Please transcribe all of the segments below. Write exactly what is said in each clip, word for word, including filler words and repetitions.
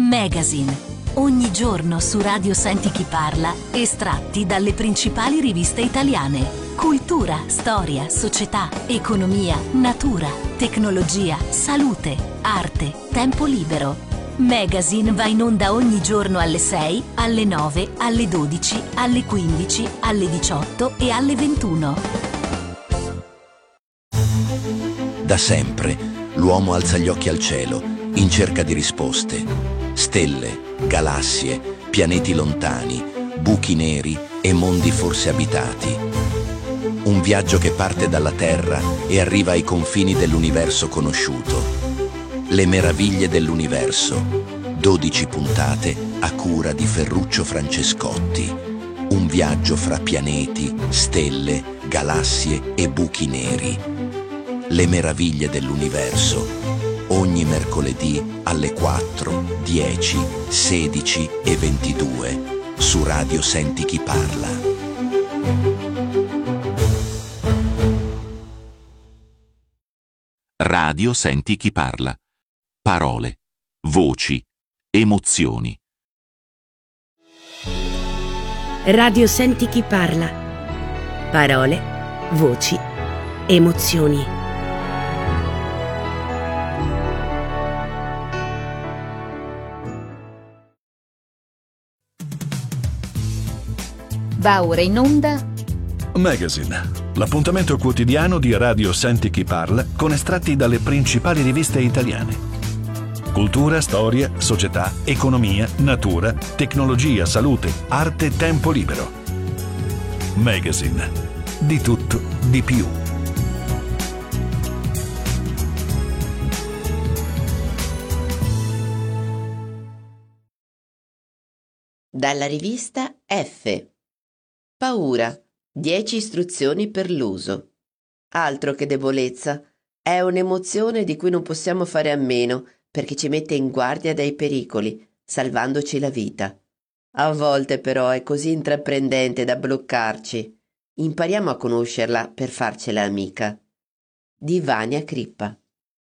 Magazine. Ogni giorno su Radio Senti Chi Parla, estratti dalle principali riviste italiane. Cultura, storia, società, economia, natura, tecnologia, salute, arte, tempo libero. Magazine va in onda ogni giorno alle sei, alle nove, alle dodici, alle quindici, alle diciotto e alle ventuno. Da sempre, l'uomo alza gli occhi al cielo, in cerca di risposte. Stelle, galassie, pianeti lontani, buchi neri e mondi forse abitati. Un viaggio che parte dalla Terra e arriva ai confini dell'universo conosciuto. Le meraviglie dell'universo. dodici puntate a cura di Ferruccio Francescotti. Un viaggio fra pianeti, stelle, galassie e buchi neri. Le meraviglie dell'universo. Ogni mercoledì alle quattro, dieci, sedici e ventidue su Radio Senti Chi Parla. Radio Senti Chi Parla. Parole, voci, emozioni. Radio Senti Chi Parla. Parole, voci, emozioni. Va ora in onda Magazine, l'appuntamento quotidiano di Radio Senti Chi Parla con estratti dalle principali riviste italiane. Cultura, storia, società, economia, natura, tecnologia, salute, arte, tempo libero. Magazine, di tutto, di più. Dalla rivista F. Paura. dieci istruzioni per l'uso. Altro che debolezza. È un'emozione di cui non possiamo fare a meno perché ci mette in guardia dai pericoli, salvandoci la vita. A volte però è così intraprendente da bloccarci. Impariamo a conoscerla per farcela amica. Di Vania Crippa.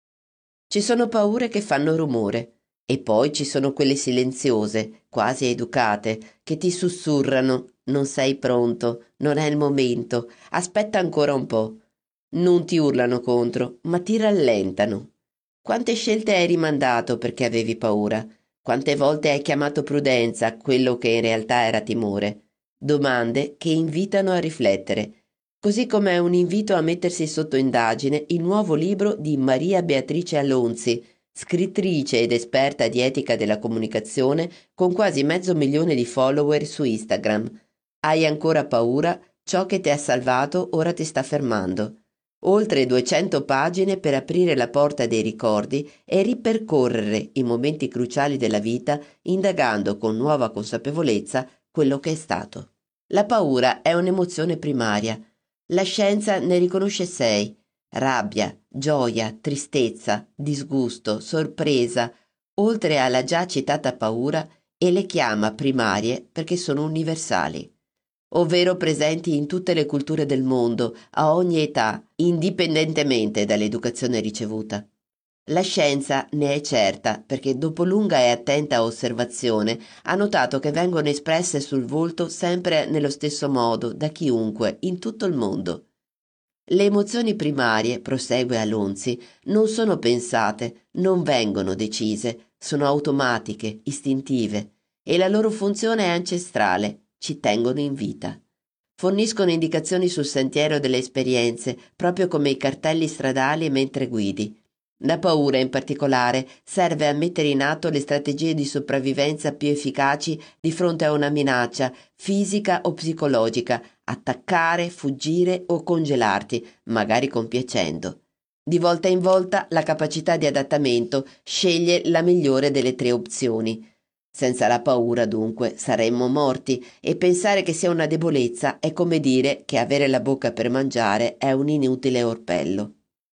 Ci sono paure che fanno rumore. E poi ci sono quelle silenziose, quasi educate, che ti sussurrano: non sei pronto, non è il momento, aspetta ancora un po'. Non ti urlano contro, ma ti rallentano. Quante scelte hai rimandato perché avevi paura? Quante volte hai chiamato prudenza quello che in realtà era timore? Domande che invitano a riflettere. Così come è un invito a mettersi sotto indagine il nuovo libro di Maria Beatrice Alonzi, scrittrice ed esperta di etica della comunicazione con quasi mezzo milione di follower su Instagram. Hai ancora paura? Ciò che ti ha salvato ora ti sta fermando. Oltre duecento pagine per aprire la porta dei ricordi e ripercorrere i momenti cruciali della vita, indagando con nuova consapevolezza quello che è stato. La paura è un'emozione primaria. La scienza ne riconosce sei: rabbia, gioia, tristezza, disgusto, sorpresa, oltre alla già citata paura, e le chiama primarie perché sono universali, ovvero presenti in tutte le culture del mondo, a ogni età, indipendentemente dall'educazione ricevuta. La scienza ne è certa perché dopo lunga e attenta osservazione ha notato che vengono espresse sul volto sempre nello stesso modo da chiunque in tutto il mondo. Le emozioni primarie, prosegue Alonzi, non sono pensate, non vengono decise, sono automatiche, istintive, e la loro funzione è ancestrale, ci tengono in vita. Forniscono indicazioni sul sentiero delle esperienze, proprio come i cartelli stradali mentre guidi. La paura, in particolare, serve a mettere in atto le strategie di sopravvivenza più efficaci di fronte a una minaccia, fisica o psicologica, attaccare, fuggire o congelarti, magari compiacendo. Di volta in volta la capacità di adattamento sceglie la migliore delle tre opzioni. Senza la paura, dunque, saremmo morti, e pensare che sia una debolezza è come dire che avere la bocca per mangiare è un inutile orpello.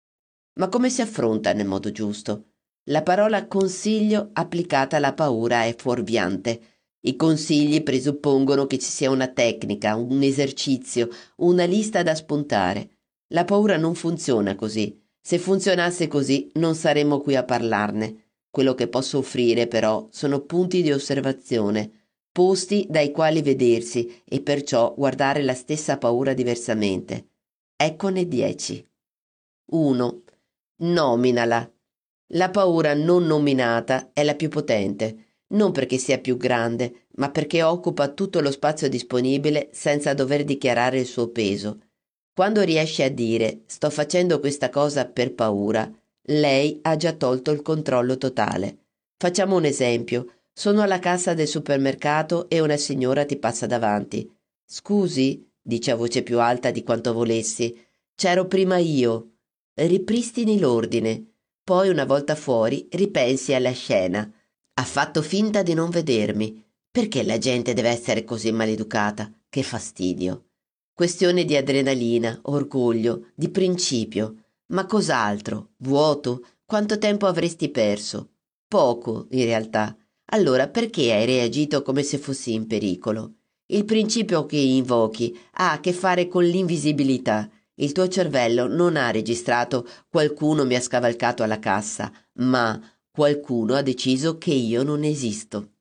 Ma come si affronta nel modo giusto? La parola consiglio applicata alla paura è fuorviante. I consigli presuppongono che ci sia una tecnica, un esercizio, una lista da spuntare. La paura non funziona così. Se funzionasse così non saremmo qui a parlarne. Quello che posso offrire, però, sono punti di osservazione, posti dai quali vedersi e perciò guardare la stessa paura diversamente. Eccone dieci. uno. Nominala. La paura non nominata è la più potente, non perché sia più grande, ma perché occupa tutto lo spazio disponibile senza dover dichiarare il suo peso. Quando riesce a dire «sto facendo questa cosa per paura», lei ha già tolto il controllo totale. Facciamo un esempio. Sono alla cassa del supermercato e una signora ti passa davanti. «Scusi», dice a voce più alta di quanto volessi, «c'ero prima io». Ripristini l'ordine. Poi, una volta fuori, ripensi alla scena. «Ha fatto finta di non vedermi. Perché la gente deve essere così maleducata? Che fastidio». Questione di adrenalina, orgoglio, di principio. Ma cos'altro? Vuoto? Quanto tempo avresti perso? Poco, in realtà. Allora perché hai reagito come se fossi in pericolo? Il principio che invochi ha a che fare con l'invisibilità. Il tuo cervello non ha registrato «qualcuno mi ha scavalcato alla cassa», ma «qualcuno ha deciso che io non esisto».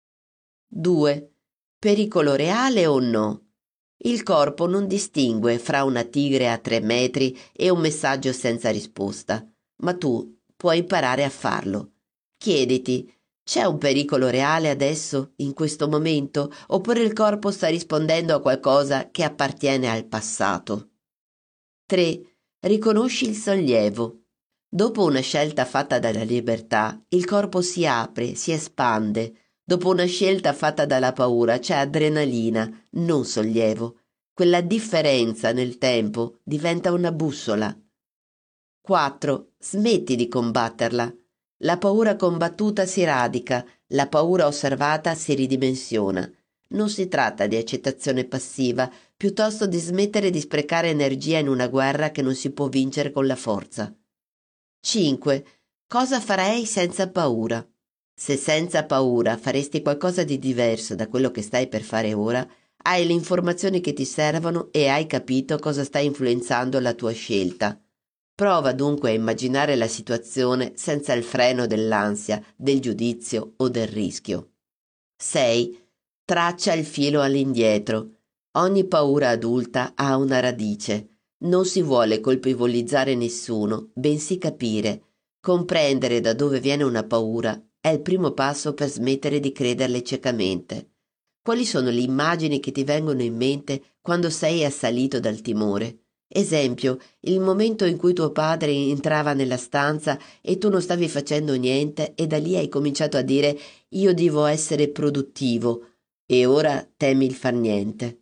due. Pericolo reale o no? Il corpo non distingue fra una tigre a tre metri e un messaggio senza risposta, ma tu puoi imparare a farlo. Chiediti, c'è un pericolo reale adesso, in questo momento, oppure il corpo sta rispondendo a qualcosa che appartiene al passato? tre. Riconosci il sollievo. Dopo una scelta fatta dalla libertà, il corpo si apre, si espande. Dopo una scelta fatta dalla paura c'è adrenalina, non sollievo. Quella differenza nel tempo diventa una bussola. quattro. Smetti di combatterla. La paura combattuta si radica, la paura osservata si ridimensiona. Non si tratta di accettazione passiva, piuttosto di smettere di sprecare energia in una guerra che non si può vincere con la forza. cinque. Cosa farei senza paura? Se senza paura faresti qualcosa di diverso da quello che stai per fare ora, hai le informazioni che ti servono e hai capito cosa sta influenzando la tua scelta. Prova dunque a immaginare la situazione senza il freno dell'ansia, del giudizio o del rischio. sei. Traccia il filo all'indietro. Ogni paura adulta ha una radice. Non si vuole colpevolizzare nessuno, bensì capire. Comprendere da dove viene una paura è il primo passo per smettere di crederle ciecamente. Quali sono le immagini che ti vengono in mente quando sei assalito dal timore? Esempio, il momento in cui tuo padre entrava nella stanza e tu non stavi facendo niente e da lì hai cominciato a dire «io devo essere produttivo» e ora temi il far niente.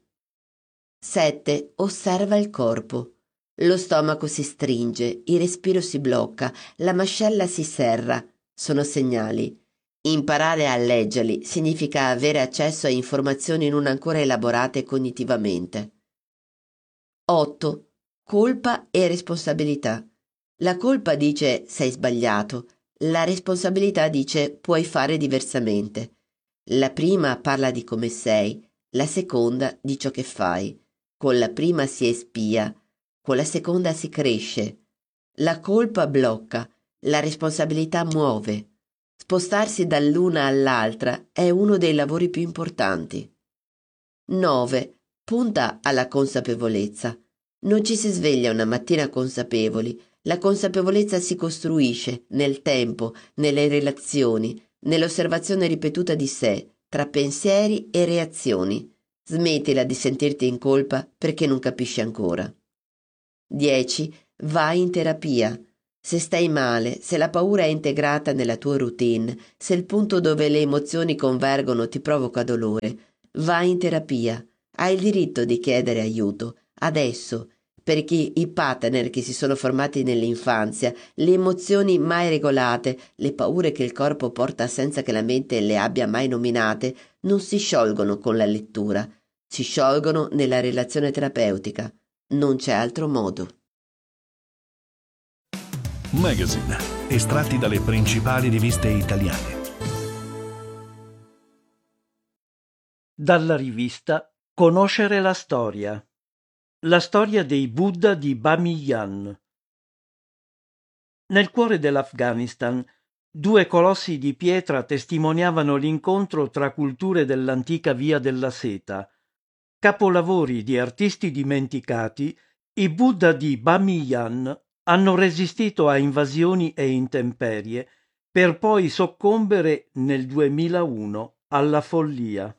sette. Osserva il corpo. Lo stomaco si stringe, il respiro si blocca, la mascella si serra. Sono segnali. Imparare a leggerli significa avere accesso a informazioni non ancora elaborate cognitivamente. otto. Colpa e responsabilità. La colpa dice sei sbagliato, la responsabilità dice puoi fare diversamente. La prima parla di come sei, la seconda di ciò che fai. Con la prima si espia, con la seconda si cresce. La colpa blocca, la responsabilità muove. Spostarsi dall'una all'altra è uno dei lavori più importanti. nove. Punta alla consapevolezza. Non ci si sveglia una mattina consapevoli. La consapevolezza si costruisce nel tempo, nelle relazioni, nell'osservazione ripetuta di sé, tra pensieri e reazioni. Smettila di sentirti in colpa perché non capisci ancora. dieci. Vai in terapia. Se stai male, se la paura è integrata nella tua routine, se il punto dove le emozioni convergono ti provoca dolore, vai in terapia. Hai il diritto di chiedere aiuto, adesso, perché i pattern che si sono formati nell'infanzia, le emozioni mai regolate, le paure che il corpo porta senza che la mente le abbia mai nominate, non si sciolgono con la lettura, si sciolgono nella relazione terapeutica. Non c'è altro modo. Magazine, estratti dalle principali riviste italiane. Dalla rivista Conoscere la storia. La storia dei Buddha di Bamiyan. Nel cuore dell'Afghanistan Due colossi di pietra testimoniavano l'incontro tra culture dell'antica Via della Seta. Capolavori di artisti dimenticati, i Buddha di Bamiyan hanno resistito a invasioni e intemperie per poi soccombere nel duemilauno alla follia.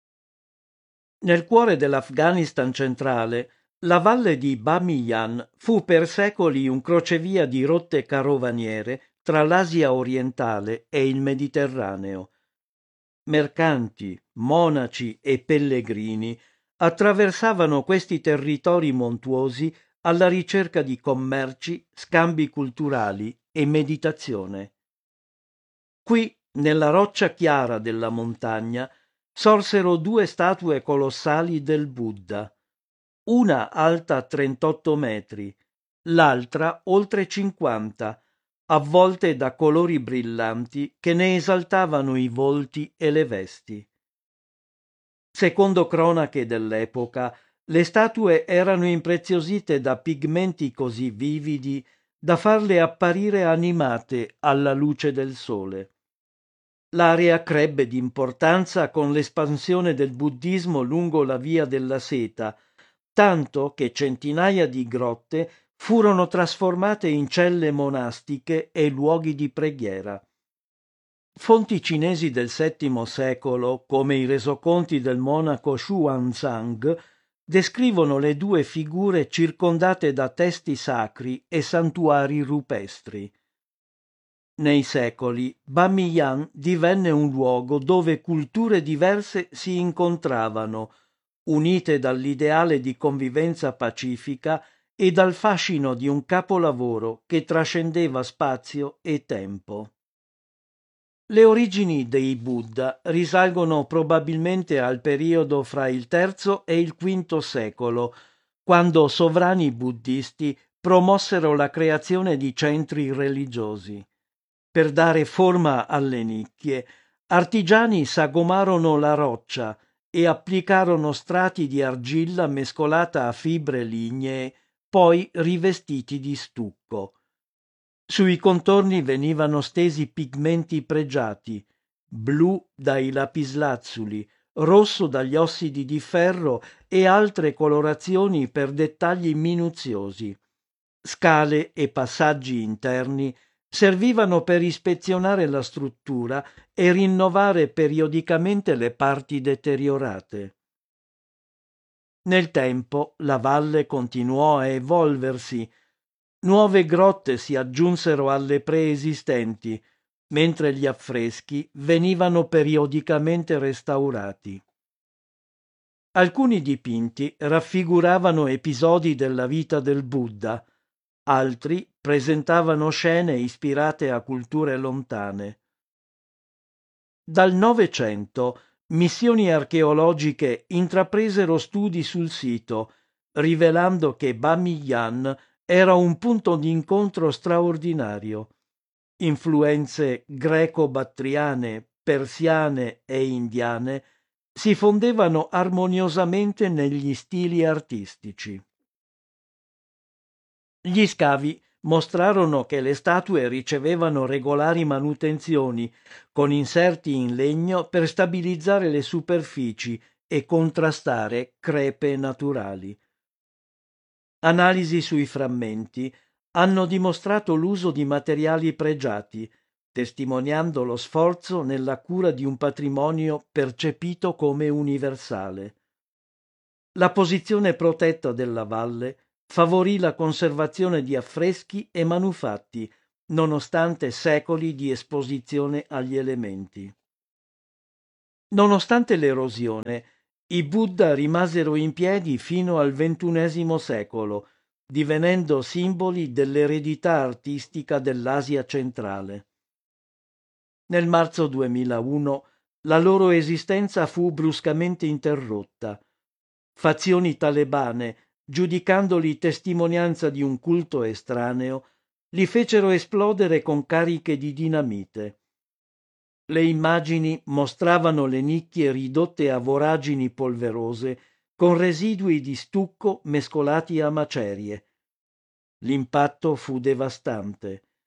Nel cuore dell'Afghanistan centrale, la valle di Bamiyan fu per secoli un crocevia di rotte carovaniere tra l'Asia orientale e il Mediterraneo. Mercanti, monaci e pellegrini attraversavano questi territori montuosi alla ricerca di commerci, scambi culturali e meditazione. Qui, nella roccia chiara della montagna, sorsero due statue colossali del Buddha, una alta trentotto metri, l'altra oltre cinquanta, avvolte da colori brillanti che ne esaltavano i volti e le vesti. Secondo cronache dell'epoca, le statue erano impreziosite da pigmenti così vividi da farle apparire animate alla luce del sole. L'area crebbe d'importanza con l'espansione del buddismo lungo la via della seta, tanto che centinaia di grotte furono trasformate in celle monastiche e luoghi di preghiera. Fonti cinesi del settimo secolo, come i resoconti del monaco Xuanzang, descrivono le due figure circondate da testi sacri e santuari rupestri. Nei secoli, Bamiyan divenne un luogo dove culture diverse si incontravano, unite dall'ideale di convivenza pacifica e dal fascino di un capolavoro che trascendeva spazio e tempo. Le origini dei Buddha risalgono probabilmente al periodo fra il terzo e il quinto secolo, quando sovrani buddisti promossero la creazione di centri religiosi. Per dare forma alle nicchie, artigiani sagomarono la roccia e applicarono strati di argilla mescolata a fibre lignee, poi rivestiti di stucco. Sui contorni venivano stesi pigmenti pregiati, blu dai lapislazzuli, rosso dagli ossidi di ferro e altre colorazioni per dettagli minuziosi. Scale e passaggi interni servivano per ispezionare la struttura e rinnovare periodicamente le parti deteriorate. Nel tempo la valle continuò a evolversi. Nuove grotte si aggiunsero alle preesistenti, mentre gli affreschi venivano periodicamente restaurati. Alcuni dipinti raffiguravano episodi della vita del Buddha, altri presentavano scene ispirate a culture lontane. Dal Novecento missioni archeologiche intrapresero studi sul sito, rivelando che Bamiyan era un punto d'incontro straordinario. Influenze greco-battriane, persiane e indiane si fondevano armoniosamente negli stili artistici. Gli scavi mostrarono che le statue ricevevano regolari manutenzioni, con inserti in legno per stabilizzare le superfici e contrastare crepe naturali. Analisi sui frammenti hanno dimostrato l'uso di materiali pregiati, testimoniando lo sforzo nella cura di un patrimonio percepito come universale. La posizione protetta della valle favorì la conservazione di affreschi e manufatti, nonostante secoli di esposizione agli elementi. Nonostante l'erosione, i Buddha rimasero in piedi fino al ventunesimo secolo, divenendo simboli dell'eredità artistica dell'Asia centrale. Nel marzo duemilauno la loro esistenza fu bruscamente interrotta. Fazioni talebane, giudicandoli testimonianza di un culto estraneo, li fecero esplodere con cariche di dinamite. Le immagini mostravano le nicchie ridotte a voragini polverose con residui di stucco mescolati a macerie. L'impatto fu devastante.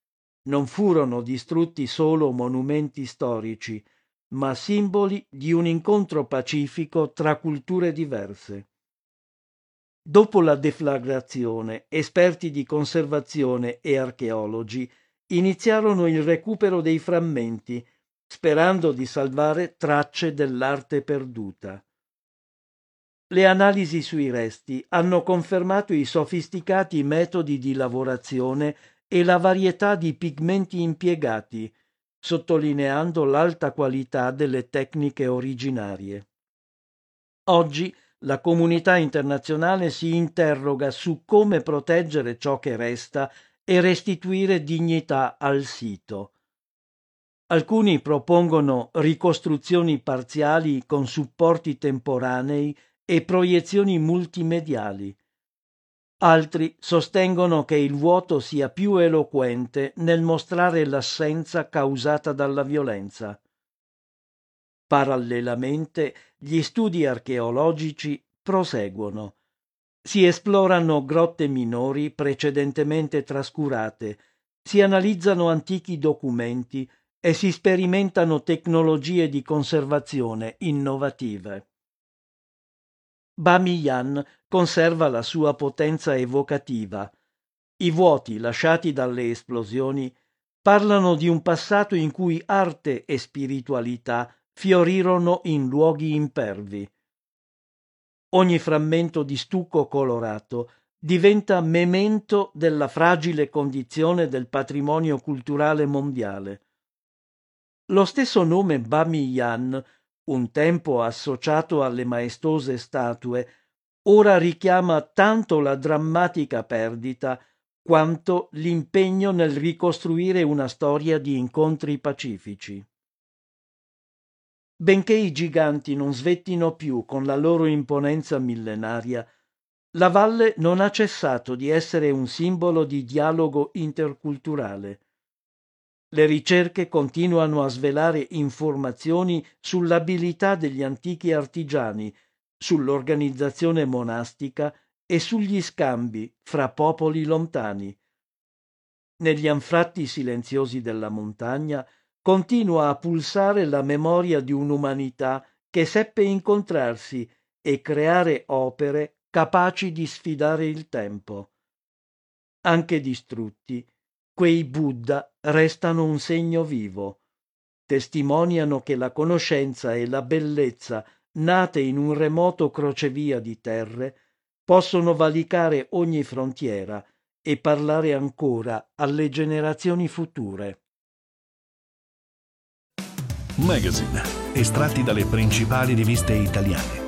non furono distrutti solo monumenti storici, ma simboli di un incontro pacifico tra culture diverse. Dopo la deflagrazione, esperti di conservazione e archeologi iniziarono il recupero dei frammenti, sperando di salvare tracce dell'arte perduta. Le analisi sui resti hanno confermato i sofisticati metodi di lavorazione e la varietà di pigmenti impiegati, sottolineando l'alta qualità delle tecniche originarie. Oggi la comunità internazionale si interroga su come proteggere ciò che resta e restituire dignità al sito. Alcuni propongono ricostruzioni parziali con supporti temporanei e proiezioni multimediali. Altri sostengono che il vuoto sia più eloquente nel mostrare l'assenza causata dalla violenza. Parallelamente, gli studi archeologici proseguono. Si esplorano grotte minori precedentemente trascurate, si analizzano antichi documenti e si sperimentano tecnologie di conservazione innovative. Bamiyan conserva la sua potenza evocativa. I vuoti lasciati dalle esplosioni parlano di un passato in cui arte e spiritualità fiorirono in luoghi impervi. Ogni frammento di stucco colorato diventa memento della fragile condizione del patrimonio culturale mondiale. Lo stesso nome Bamiyan, un tempo associato alle maestose statue, ora richiama tanto la drammatica perdita quanto l'impegno nel ricostruire una storia di incontri pacifici. Benché i giganti non svettino più con la loro imponenza millenaria, la valle non ha cessato di essere un simbolo di dialogo interculturale. Le ricerche continuano a svelare informazioni sull'abilità degli antichi artigiani, sull'organizzazione monastica e sugli scambi fra popoli lontani. Negli anfratti silenziosi della montagna continua a pulsare la memoria di un'umanità che seppe incontrarsi e creare opere capaci di sfidare il tempo. Anche distrutti, quei Buddha restano un segno vivo, testimoniano che la conoscenza e la bellezza nate in un remoto crocevia di terre possono valicare ogni frontiera e parlare ancora alle generazioni future. Magazine, estratti dalle principali riviste italiane.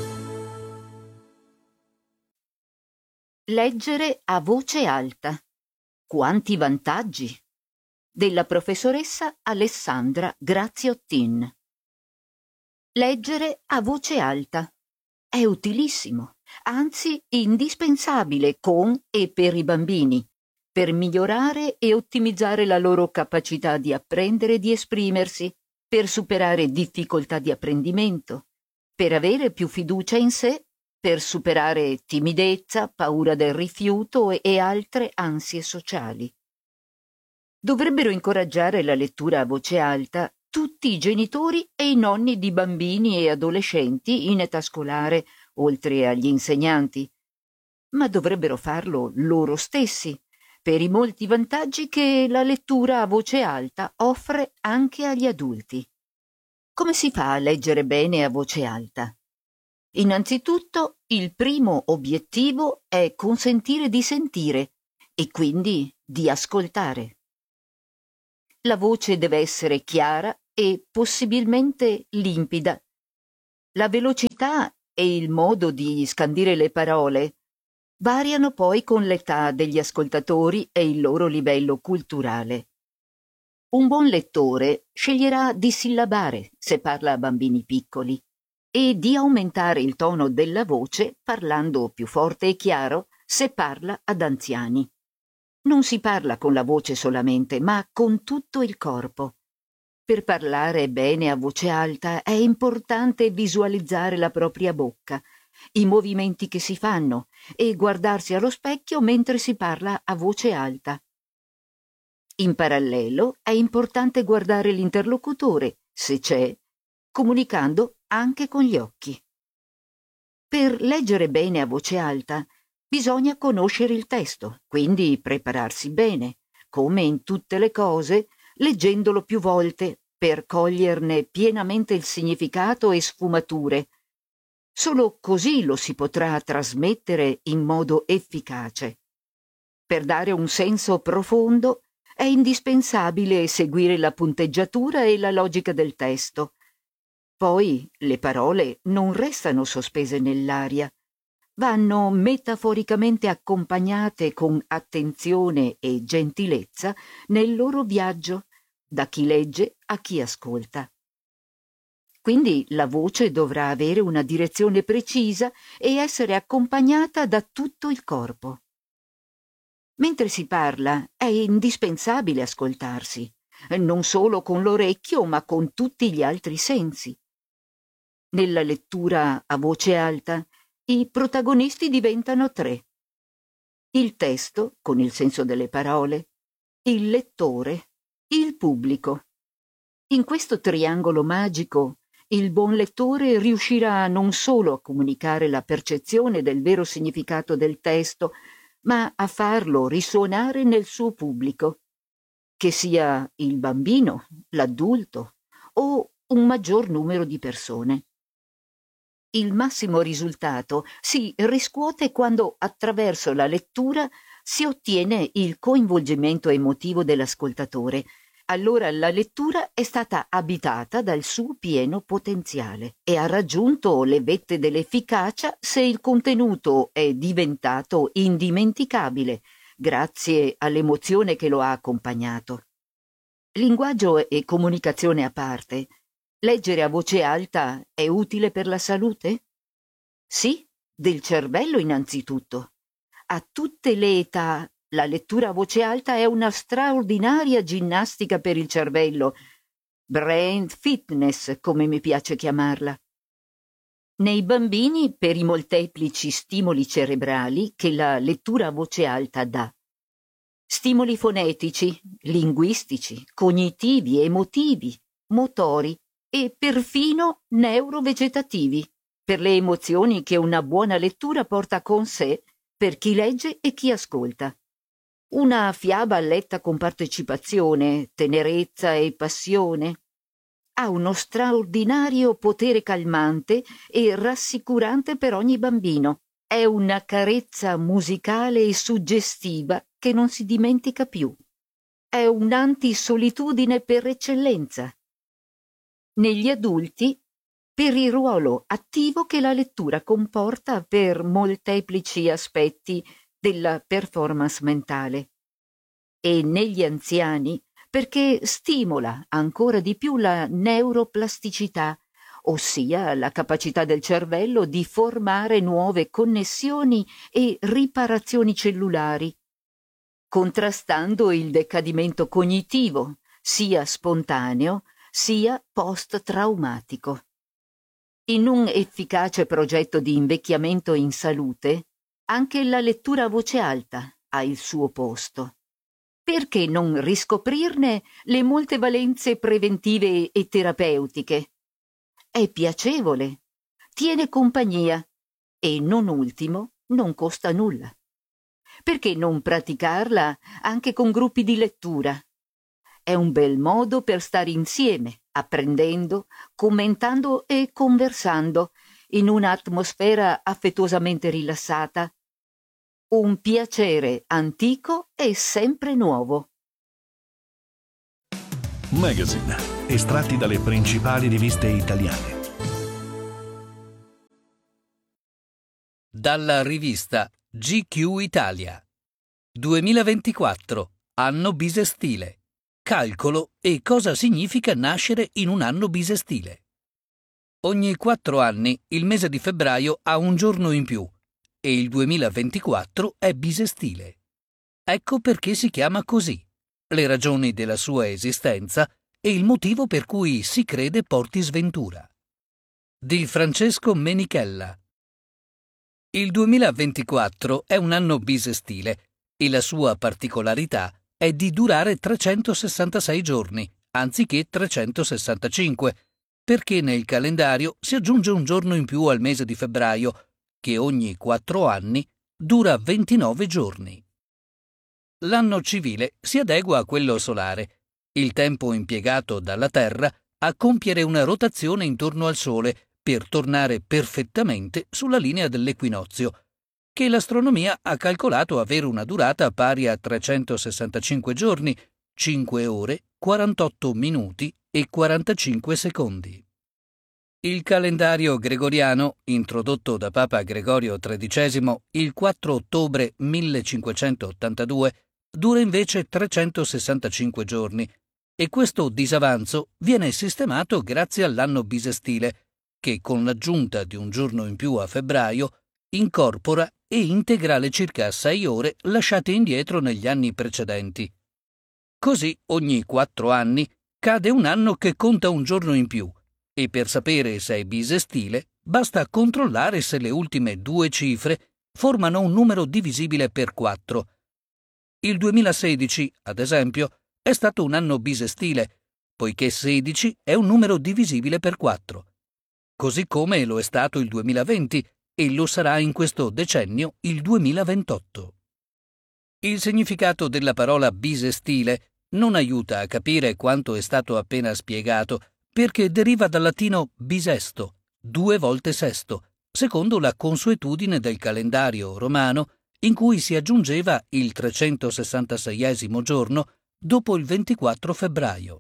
Leggere a voce alta. Quanti vantaggi! Della professoressa Alessandra Graziottin. Leggere a voce alta è utilissimo, anzi indispensabile con e per i bambini, per migliorare e ottimizzare la loro capacità di apprendere e di esprimersi, per superare difficoltà di apprendimento, per avere più fiducia in sé, per superare timidezza, paura del rifiuto e, e altre ansie sociali. Dovrebbero incoraggiare la lettura a voce alta tutti i genitori e i nonni di bambini e adolescenti in età scolare, oltre agli insegnanti, ma dovrebbero farlo loro stessi, per i molti vantaggi che la lettura a voce alta offre anche agli adulti. Come si fa a leggere bene a voce alta? Innanzitutto, il primo obiettivo è consentire di sentire e quindi di ascoltare. La voce deve essere chiara e possibilmente limpida. La velocità e il modo di scandire le parole variano poi con l'età degli ascoltatori e il loro livello culturale. Un buon lettore sceglierà di sillabare se parla a bambini piccoli e di aumentare il tono della voce parlando più forte e chiaro se parla ad anziani. Non si parla con la voce solamente, ma con tutto il corpo. Per parlare bene a voce alta è importante visualizzare la propria bocca, i movimenti che si fanno e guardarsi allo specchio mentre si parla a voce alta. In parallelo è importante guardare l'interlocutore, se c'è, comunicando anche con gli occhi. Per leggere bene a voce alta bisogna conoscere il testo, quindi prepararsi bene, come in tutte le cose, leggendolo più volte per coglierne pienamente il significato e sfumature. Solo così lo si potrà trasmettere in modo efficace. Per dare un senso profondo è indispensabile seguire la punteggiatura e la logica del testo. Poi le parole non restano sospese nell'aria, vanno metaforicamente accompagnate con attenzione e gentilezza nel loro viaggio, da chi legge a chi ascolta. Quindi la voce dovrà avere una direzione precisa e essere accompagnata da tutto il corpo. Mentre si parla è indispensabile ascoltarsi, non solo con l'orecchio ma con tutti gli altri sensi. Nella lettura a voce alta i protagonisti diventano tre. Il testo, con il senso delle parole, il lettore, il pubblico. In questo triangolo magico il buon lettore riuscirà non solo a comunicare la percezione del vero significato del testo, ma a farlo risuonare nel suo pubblico, che sia il bambino, l'adulto o un maggior numero di persone. Il massimo risultato si riscuote quando attraverso la lettura si ottiene il coinvolgimento emotivo dell'ascoltatore. Allora la lettura è stata abitata dal suo pieno potenziale e ha raggiunto le vette dell'efficacia se il contenuto è diventato indimenticabile, grazie all'emozione che lo ha accompagnato. Linguaggio e comunicazione a parte, leggere a voce alta è utile per la salute? Sì, del cervello innanzitutto. A tutte le età la lettura a voce alta è una straordinaria ginnastica per il cervello, brain fitness, come mi piace chiamarla. Nei bambini, per i molteplici stimoli cerebrali che la lettura a voce alta dà. Stimoli fonetici, linguistici, cognitivi, emotivi, motori e perfino neurovegetativi, per le emozioni che una buona lettura porta con sé per chi legge e chi ascolta. Una fiaba letta con partecipazione, tenerezza e passione ha uno straordinario potere calmante e rassicurante per ogni bambino. È una carezza musicale e suggestiva che non si dimentica più. È un'antisolitudine per eccellenza. Negli adulti, per il ruolo attivo che la lettura comporta per molteplici aspetti della performance mentale, e negli anziani perché stimola ancora di più la neuroplasticità, ossia la capacità del cervello di formare nuove connessioni e riparazioni cellulari, contrastando il decadimento cognitivo, sia spontaneo sia post-traumatico. In un efficace progetto di invecchiamento in salute, anche la lettura a voce alta ha il suo posto. Perché non riscoprirne le molte valenze preventive e terapeutiche? È piacevole, tiene compagnia e, non ultimo, non costa nulla. Perché non praticarla anche con gruppi di lettura? È un bel modo per stare insieme, apprendendo, commentando e conversando in un'atmosfera affettuosamente rilassata. Un piacere antico e sempre nuovo. Magazine, estratti dalle principali riviste italiane. Dalla rivista G Q Italia. duemilaventiquattro, anno bisestile. Calcolo e cosa significa nascere in un anno bisestile. Ogni quattro anni il mese di febbraio ha un giorno in più e il duemilaventiquattro è bisestile. Ecco perché si chiama così, le ragioni della sua esistenza e il motivo per cui si crede porti sventura. Di Francesco Menichella. Il duemilaventiquattro è un anno bisestile e la sua particolarità è di durare trecentosessantasei giorni, anziché trecentosessantacinque, perché nel calendario si aggiunge un giorno in più al mese di febbraio, che ogni quattro anni dura ventinove giorni. L'anno civile si adegua a quello solare, il tempo impiegato dalla Terra a compiere una rotazione intorno al Sole per tornare perfettamente sulla linea dell'equinozio, che l'astronomia ha calcolato avere una durata pari a trecentosessantacinque giorni, cinque ore, quarantotto minuti e quarantacinque secondi. Il calendario gregoriano, introdotto da Papa Gregorio tredicesimo il quattro ottobre millecinquecentottantadue, dura invece trecentosessantacinque giorni, e questo disavanzo viene sistemato grazie all'anno bisestile, che con l'aggiunta di un giorno in più a febbraio incorpora e integra le circa sei ore lasciate indietro negli anni precedenti. Così ogni quattro anni cade un anno che conta un giorno in più, e per sapere se è bisestile basta controllare se le ultime due cifre formano un numero divisibile per quattro. Il duemilasedici, ad esempio, è stato un anno bisestile, poiché sedici è un numero divisibile per quattro, così come lo è stato il duemilaventi e lo sarà in questo decennio il duemilaventotto. Il significato della parola bisestile non aiuta a capire quanto è stato appena spiegato, perché deriva dal latino bisesto, due volte sesto, secondo la consuetudine del calendario romano, in cui si aggiungeva il trecentosessantaseiesimo giorno dopo il ventiquattro febbraio.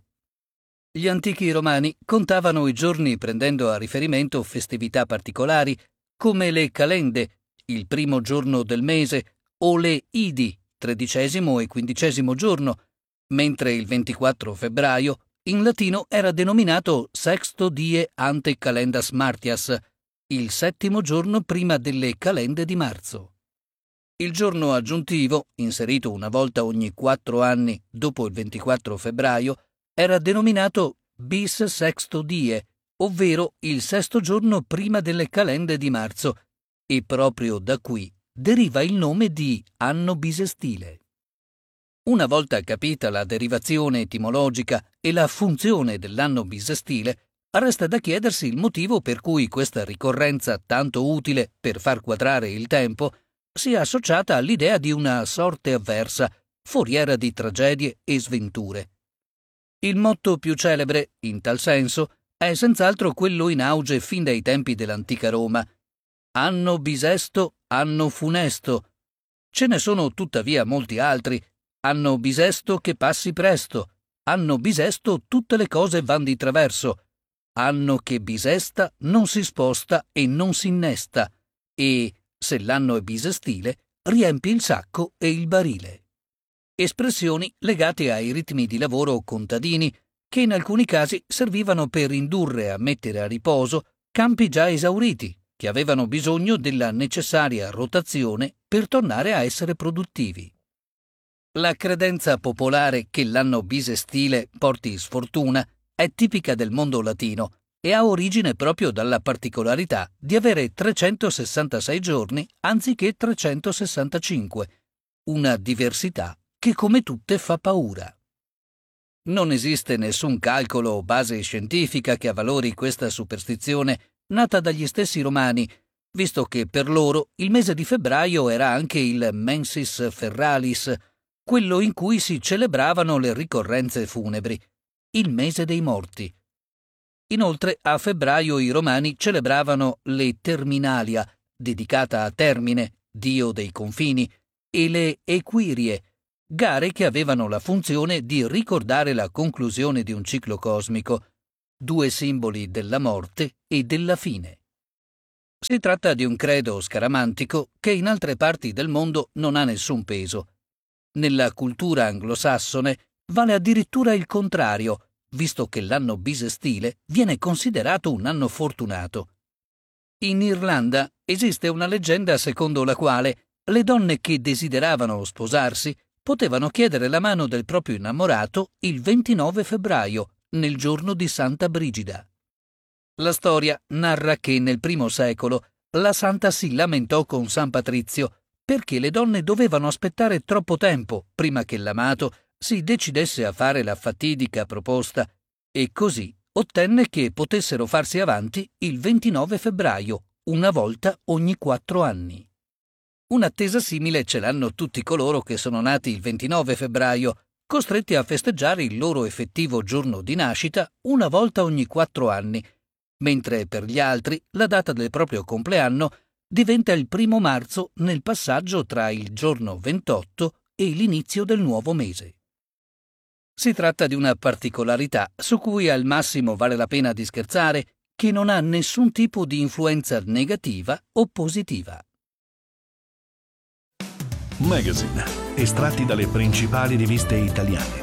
Gli antichi romani contavano i giorni prendendo a riferimento festività particolari, come le calende, il primo giorno del mese, o le idi, tredicesimo e quindicesimo giorno, mentre il ventiquattro febbraio in latino era denominato sexto die ante calendas martias, il settimo giorno prima delle calende di marzo. Il giorno aggiuntivo, inserito una volta ogni quattro anni dopo il ventiquattro febbraio, era denominato bis sexto die, ovvero il sesto giorno prima delle calende di marzo, e proprio da qui deriva il nome di anno bisestile. Una volta capita la derivazione etimologica e la funzione dell'anno bisestile, resta da chiedersi il motivo per cui questa ricorrenza tanto utile per far quadrare il tempo sia associata all'idea di una sorte avversa, foriera di tragedie e sventure. Il motto più celebre, in tal senso, è senz'altro quello in auge fin dai tempi dell'antica Roma: anno bisesto, anno funesto. Ce ne sono tuttavia molti altri: anno bisesto che passi presto, anno bisesto tutte le cose van di traverso, anno che bisesta non si sposta e non si innesta, e, se l'anno è bisestile, riempi il sacco e il barile. Espressioni legate ai ritmi di lavoro contadini, che in alcuni casi servivano per indurre a mettere a riposo campi già esauriti, che avevano bisogno della necessaria rotazione per tornare a essere produttivi. La credenza popolare che l'anno bisestile porti sfortuna è tipica del mondo latino e ha origine proprio dalla particolarità di avere trecentosessantasei giorni anziché trecentosessantacinque, una diversità che come tutte fa paura. Non esiste nessun calcolo o base scientifica che avvalori questa superstizione nata dagli stessi romani, visto che per loro il mese di febbraio era anche il mensis ferralis, quello in cui si celebravano le ricorrenze funebri, il mese dei morti. Inoltre a febbraio i romani celebravano le Terminalia, dedicata a Termine, dio dei confini, e le Equirie, gare che avevano la funzione di ricordare la conclusione di un ciclo cosmico, due simboli della morte e della fine. Si tratta di un credo scaramantico che in altre parti del mondo non ha nessun peso. Nella cultura anglosassone vale addirittura il contrario, visto che l'anno bisestile viene considerato un anno fortunato. In Irlanda esiste una leggenda secondo la quale le donne che desideravano sposarsi potevano chiedere la mano del proprio innamorato il ventinove febbraio, nel giorno di Santa Brigida. La storia narra che nel primo secolo la santa si lamentò con San Patrizio perché le donne dovevano aspettare troppo tempo prima che l'amato si decidesse a fare la fatidica proposta e così ottenne che potessero farsi avanti il ventinove febbraio, una volta ogni quattro anni. Un'attesa simile ce l'hanno tutti coloro che sono nati il ventinove febbraio, costretti a festeggiare il loro effettivo giorno di nascita una volta ogni quattro anni, mentre per gli altri la data del proprio compleanno diventa il primo marzo nel passaggio tra il giorno ventotto e l'inizio del nuovo mese. Si tratta di una particolarità su cui al massimo vale la pena di scherzare, che non ha nessun tipo di influenza negativa o positiva. Magazine, estratti dalle principali riviste italiane.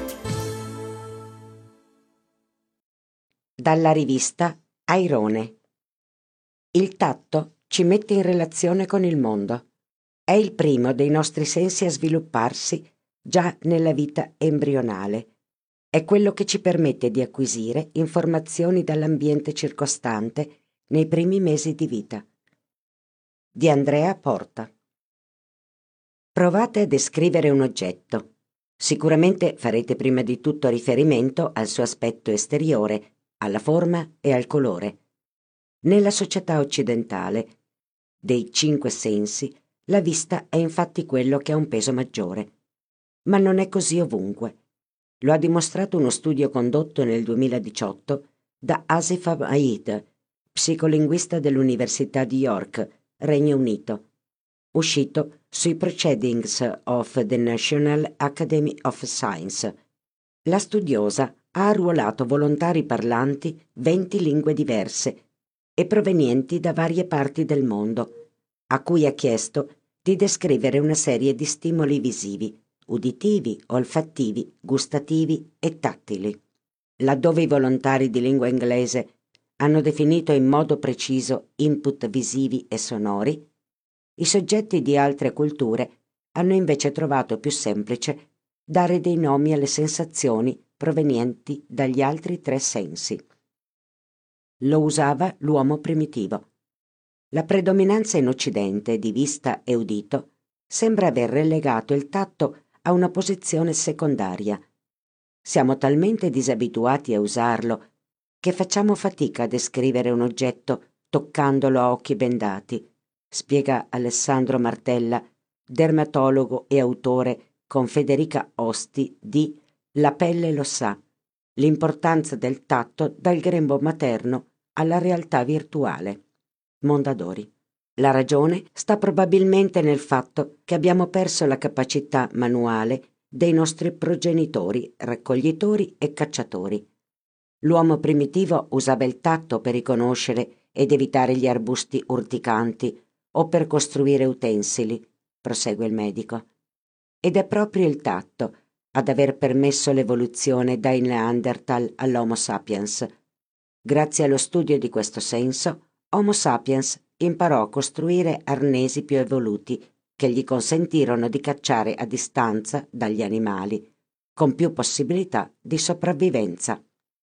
Dalla rivista Airone. Il tatto ci mette in relazione con il mondo. È il primo dei nostri sensi a svilupparsi già nella vita embrionale. È quello che ci permette di acquisire informazioni dall'ambiente circostante nei primi mesi di vita. Di Andrea Porta. Provate a descrivere un oggetto. Sicuramente farete prima di tutto riferimento al suo aspetto esteriore, alla forma e al colore. Nella società occidentale, dei cinque sensi, la vista è infatti quello che ha un peso maggiore. Ma non è così ovunque. Lo ha dimostrato uno studio condotto nel duemiladiciotto da Asif Aid, psicolinguista dell'Università di York, Regno Unito, uscito sui Proceedings of the National Academy of Science. La studiosa ha arruolato volontari parlanti venti lingue diverse e provenienti da varie parti del mondo, a cui ha chiesto di descrivere una serie di stimoli visivi, uditivi, olfattivi, gustativi e tattili. Laddove i volontari di lingua inglese hanno definito in modo preciso input visivi e sonori, i soggetti di altre culture hanno invece trovato più semplice dare dei nomi alle sensazioni provenienti dagli altri tre sensi. Lo usava l'uomo primitivo. La predominanza in Occidente di vista e udito sembra aver relegato il tatto a una posizione secondaria. Siamo talmente disabituati a usarlo che facciamo fatica a descrivere un oggetto toccandolo a occhi bendati, spiega Alessandro Martella, dermatologo e autore con Federica Osti di La pelle lo sa, l'importanza del tatto dal grembo materno alla realtà virtuale. Mondadori. La ragione sta probabilmente nel fatto che abbiamo perso la capacità manuale dei nostri progenitori, raccoglitori e cacciatori. L'uomo primitivo usava il tatto per riconoscere ed evitare gli arbusti urticanti o per costruire utensili, prosegue il medico. Ed è proprio il tatto ad aver permesso l'evoluzione dai Neanderthal all'Homo sapiens. Grazie allo studio di questo senso, Homo sapiens imparò a costruire arnesi più evoluti che gli consentirono di cacciare a distanza dagli animali, con più possibilità di sopravvivenza.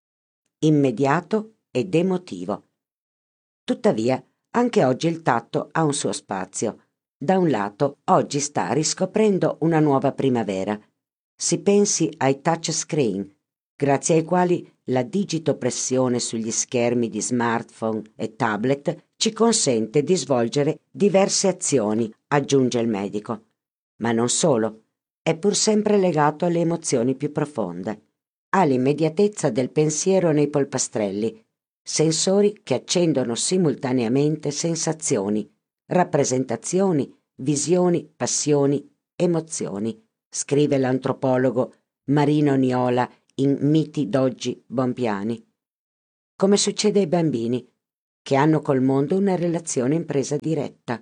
Immediato ed emotivo. Tuttavia, anche oggi il tatto ha un suo spazio. Da un lato, oggi sta riscoprendo una nuova primavera. Si pensi ai touchscreen, grazie ai quali la digitopressione sugli schermi di smartphone e tablet ci consente di svolgere diverse azioni, aggiunge il medico. Ma non solo, è pur sempre legato alle emozioni più profonde, all'immediatezza del pensiero nei polpastrelli, sensori che accendono simultaneamente sensazioni, rappresentazioni, visioni, passioni, emozioni, scrive l'antropologo Marino Niola in Miti d'oggi Bompiani. Come succede ai bambini, che hanno col mondo una relazione in presa diretta.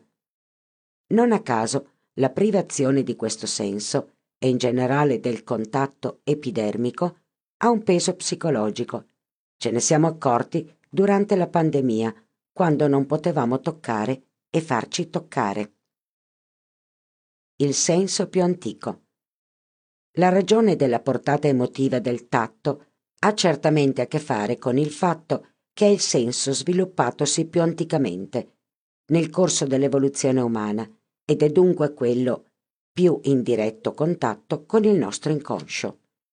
Non a caso la privazione di questo senso, e in generale del contatto epidermico, ha un peso psicologico. Ce ne siamo accorti durante la pandemia, quando non potevamo toccare e farci toccare. Il senso più antico. La ragione della portata emotiva del tatto ha certamente a che fare con il fatto che è il senso sviluppatosi più anticamente, nel corso dell'evoluzione umana, ed è dunque quello più in diretto contatto con il nostro inconscio.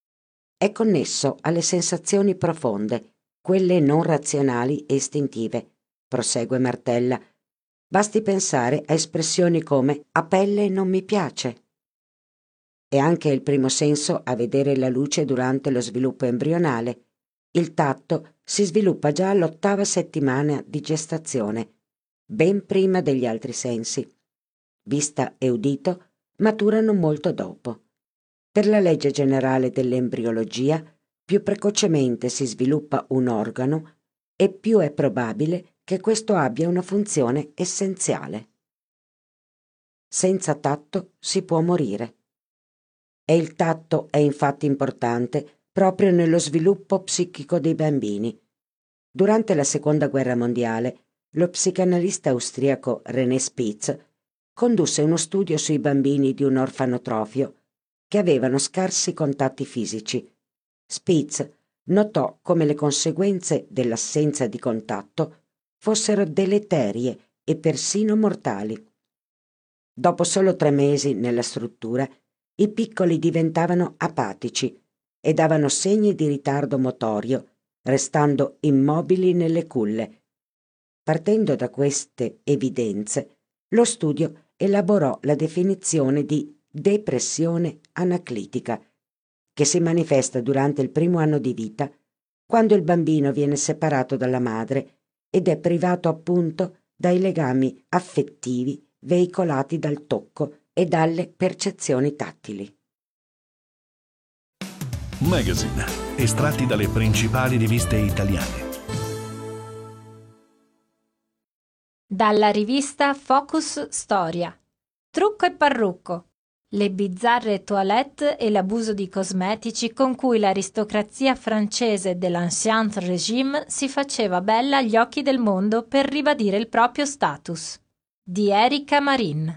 è connesso alle sensazioni profonde, quelle non razionali e istintive, prosegue Martella. Basti pensare a espressioni come a pelle non mi piace. È anche il primo senso a vedere la luce durante lo sviluppo embrionale. Il tatto si sviluppa già all'ottava settimana di gestazione, ben prima degli altri sensi. Vista e udito maturano molto dopo. Per la legge generale dell'embriologia, più precocemente si sviluppa un organo e più è probabile che questo abbia una funzione essenziale. Senza tatto si può morire. E il tatto è infatti importante proprio nello sviluppo psichico dei bambini. Durante la Seconda Guerra Mondiale, lo psicanalista austriaco René Spitz condusse uno studio sui bambini di un orfanotrofio che avevano scarsi contatti fisici. Spitz notò come le conseguenze dell'assenza di contatto fossero deleterie e persino mortali. Dopo solo tre mesi nella struttura, i piccoli diventavano apatici e davano segni di ritardo motorio, restando immobili nelle culle. Partendo da queste evidenze, lo studio elaborò la definizione di depressione anaclitica, che si manifesta durante il primo anno di vita, quando il bambino viene separato dalla madre ed è privato appunto dai legami affettivi veicolati dal tocco e dalle percezioni tattili. Magazine, estratti dalle principali riviste italiane. Dalla rivista Focus Storia. Trucco e parrucco. Le bizzarre toilette e l'abuso di cosmetici con cui l'aristocrazia francese dell'Ancien Régime si faceva bella agli occhi del mondo per ribadire il proprio status. Di Erika Marin.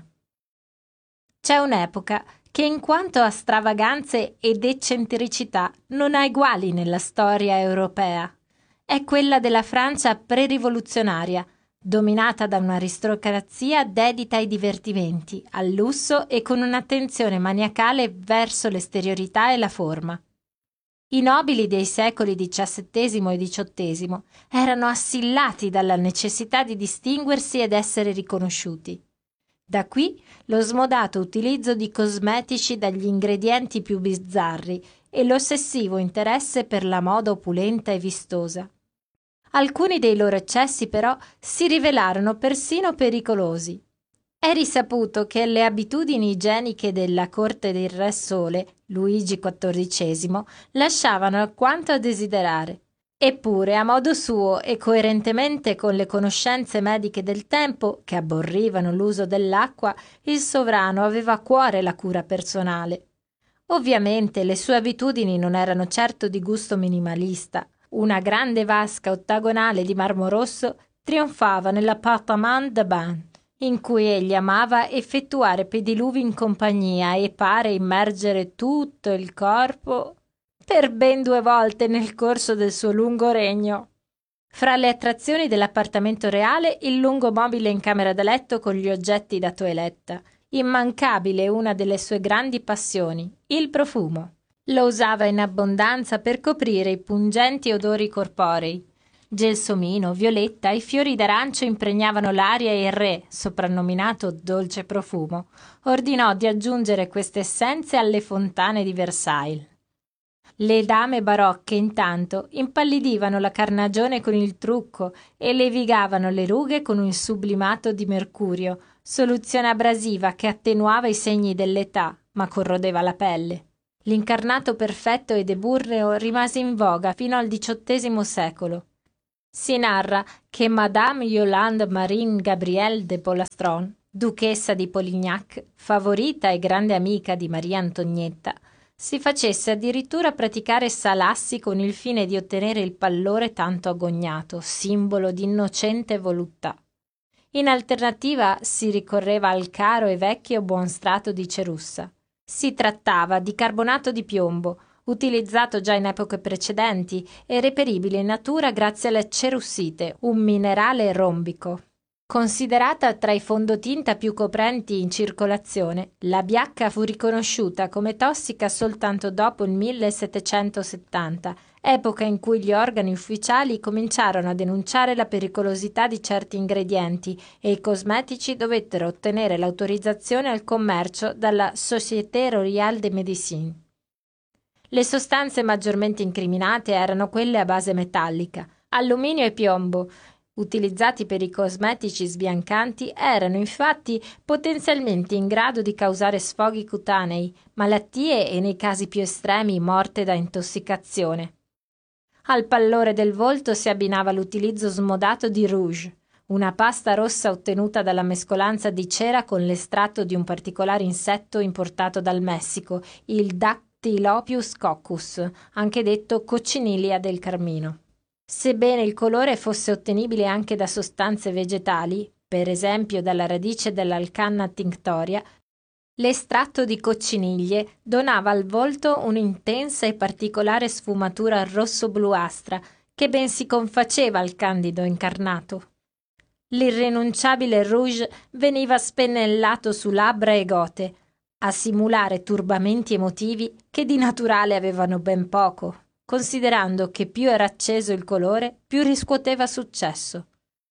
C'è un'epoca che in quanto a stravaganze ed eccentricità non ha eguali nella storia europea. È quella della Francia pre-rivoluzionaria, dominata da un'aristocrazia dedita ai divertimenti, al lusso e con un'attenzione maniacale verso l'esteriorità e la forma. I nobili dei secoli diciassettesimo e diciottesimo erano assillati dalla necessità di distinguersi ed essere riconosciuti. Da qui lo smodato utilizzo di cosmetici dagli ingredienti più bizzarri e l'ossessivo interesse per la moda opulenta e vistosa. Alcuni dei loro eccessi, però, si rivelarono persino pericolosi. È risaputo che le abitudini igieniche della corte del Re Sole, Luigi quattordicesimo, lasciavano alquanto a desiderare. Eppure, a modo suo e coerentemente con le conoscenze mediche del tempo, che aborrivano l'uso dell'acqua, il sovrano aveva a cuore la cura personale. Ovviamente le sue abitudini non erano certo di gusto minimalista. Una grande vasca ottagonale di marmo rosso trionfava nell'appartement de bain, in cui egli amava effettuare pediluvi in compagnia e pare immergere tutto il corpo per ben due volte nel corso del suo lungo regno. Fra le attrazioni dell'appartamento reale, il lungo mobile in camera da letto con gli oggetti da toeletta. Immancabile una delle sue grandi passioni, il profumo. Lo usava in abbondanza per coprire i pungenti odori corporei. Gelsomino, violetta e fiori d'arancio impregnavano l'aria e il re, soprannominato dolce profumo, ordinò di aggiungere queste essenze alle fontane di Versailles. Le dame barocche, intanto, impallidivano la carnagione con il trucco e levigavano le rughe con un sublimato di mercurio, soluzione abrasiva che attenuava i segni dell'età, ma corrodeva la pelle. L'incarnato perfetto ed eburreo rimase in voga fino al diciottesimo secolo. Si narra che Madame Yolande Marine Gabrielle de Polastron, duchessa di Polignac, favorita e grande amica di Maria Antonietta, si facesse addirittura praticare salassi con il fine di ottenere il pallore tanto agognato, simbolo di innocente voluttà. In alternativa si ricorreva al caro e vecchio buon strato di cerussa. Si trattava di carbonato di piombo, utilizzato già in epoche precedenti e reperibile in natura grazie alle cerussite, un minerale rombico. Considerata tra i fondotinta più coprenti in circolazione, la biacca fu riconosciuta come tossica soltanto dopo il millesettecentosettanta, epoca in cui gli organi ufficiali cominciarono a denunciare la pericolosità di certi ingredienti e i cosmetici dovettero ottenere l'autorizzazione al commercio dalla Société Royale de Médecine. Le sostanze maggiormente incriminate erano quelle a base metallica. Alluminio e piombo, utilizzati per i cosmetici sbiancanti, erano infatti potenzialmente in grado di causare sfoghi cutanei, malattie e, nei casi più estremi, morte da intossicazione. Al pallore del volto si abbinava l'utilizzo smodato di rouge, una pasta rossa ottenuta dalla mescolanza di cera con l'estratto di un particolare insetto importato dal Messico, il Dactylopius coccus, anche detto cocciniglia del carmino. Sebbene il colore fosse ottenibile anche da sostanze vegetali, per esempio dalla radice dell'Alcanna tinctoria, l'estratto di cocciniglie donava al volto un'intensa e particolare sfumatura rosso-bluastra che ben si confaceva al candido incarnato. L'irrinunciabile rouge veniva spennellato su labbra e gote, a simulare turbamenti emotivi che di naturale avevano ben poco, considerando che più era acceso il colore, più riscuoteva successo.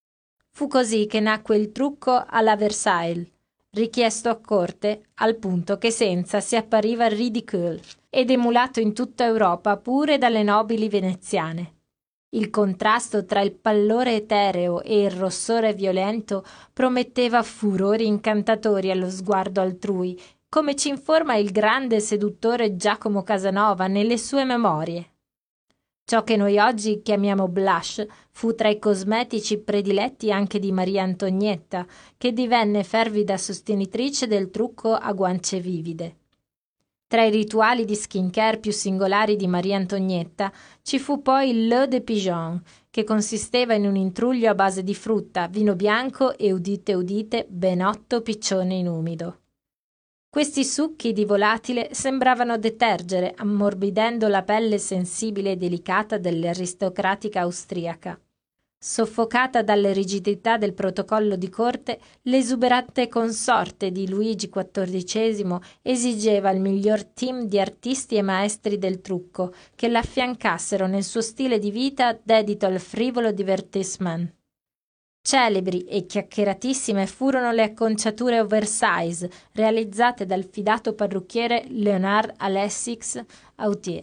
Fu così che nacque il trucco alla Versailles, richiesto a corte al punto che senza si appariva ridicule ed emulato in tutta Europa pure dalle nobili veneziane. Il contrasto tra il pallore etereo e il rossore violento prometteva furori incantatori allo sguardo altrui, come ci informa il grande seduttore Giacomo Casanova nelle sue memorie. Ciò che noi oggi chiamiamo blush fu tra i cosmetici prediletti anche di Maria Antonietta, che divenne fervida sostenitrice del trucco a guance vivide. Tra i rituali di skincare più singolari di Maria Antonietta ci fu poi il l'eau de pigeon, che consisteva in un intruglio a base di frutta, vino bianco e, udite udite, ben otto piccioni in umido. Questi succhi di volatile sembravano detergere, ammorbidendo la pelle sensibile e delicata dell'aristocratica austriaca. Soffocata dalle rigidità del protocollo di corte, l'esuberante consorte di Luigi quattordicesimo esigeva il miglior team di artisti e maestri del trucco che l'affiancassero nel suo stile di vita dedito al frivolo divertissement. Celebri e chiacchieratissime furono le acconciature oversize realizzate dal fidato parrucchiere Léonard Alexis Autier.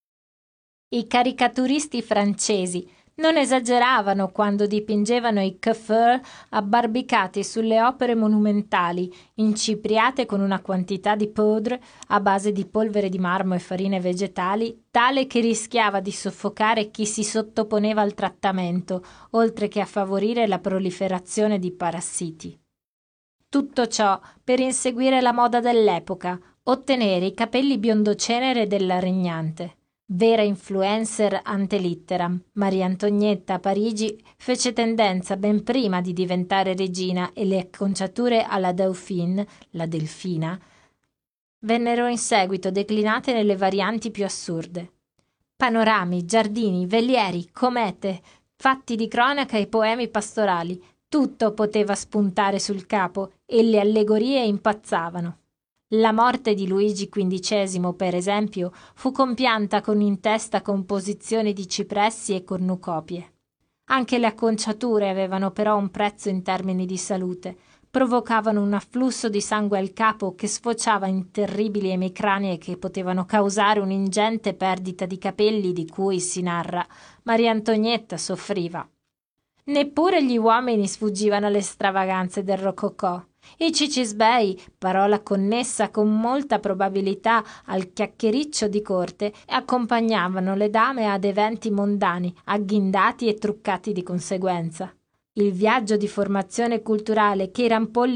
I caricaturisti francesi non esageravano quando dipingevano i coiffeur abbarbicati sulle opere monumentali, incipriate con una quantità di poudre a base di polvere di marmo e farine vegetali, tale che rischiava di soffocare chi si sottoponeva al trattamento, oltre che a favorire la proliferazione di parassiti. Tutto ciò per inseguire la moda dell'epoca, ottenere i capelli biondocenere della regnante. Vera influencer ante litteram, Maria Antonietta a Parigi fece tendenza ben prima di diventare regina e le acconciature alla Dauphine, la delfina, vennero in seguito declinate nelle varianti più assurde. Panorami, giardini, velieri, comete, fatti di cronaca e poemi pastorali, tutto poteva spuntare sul capo e le allegorie impazzavano. La morte di Luigi quindicesimo, per esempio, fu compianta con in testa composizioni di cipressi e cornucopie. Anche le acconciature avevano però un prezzo in termini di salute, provocavano un afflusso di sangue al capo che sfociava in terribili emicranie che potevano causare un'ingente perdita di capelli di cui, si narra, Maria Antonietta soffriva. Neppure gli uomini sfuggivano alle stravaganze del rococò. I cicisbei, parola connessa con molta probabilità al chiacchiericcio di corte, accompagnavano le dame ad eventi mondani, agghindati e truccati di conseguenza. Il viaggio di formazione culturale che i rampolli